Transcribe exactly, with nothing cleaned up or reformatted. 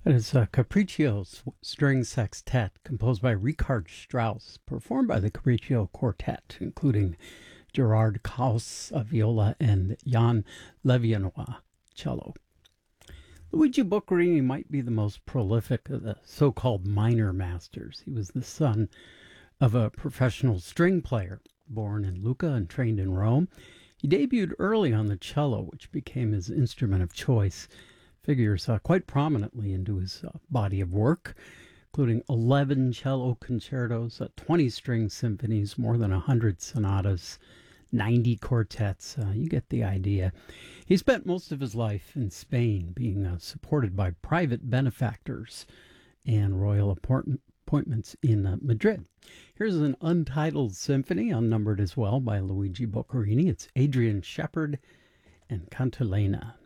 It is a Capriccio s- string sextet composed by Richard Strauss, performed by the Capriccio Quartet, including Gerard Kaus, uh, viola, and Jan Levianois, cello. Luigi Boccherini might be the most prolific of the so-called minor masters. He was the son of a professional string player, born in Lucca and trained in Rome. He debuted early on the cello, which became his instrument of choice. Figures uh, quite prominently into his uh, body of work, including eleven cello concertos, uh, twenty string symphonies, more than one hundred sonatas, ninety quartets. Uh, you get the idea. He spent most of his life in Spain, being uh, supported by private benefactors and royal appoint- appointments in uh, Madrid. Here's an untitled symphony, unnumbered as well, by Luigi Boccherini. It's Adrian Shepherd and Cantilena.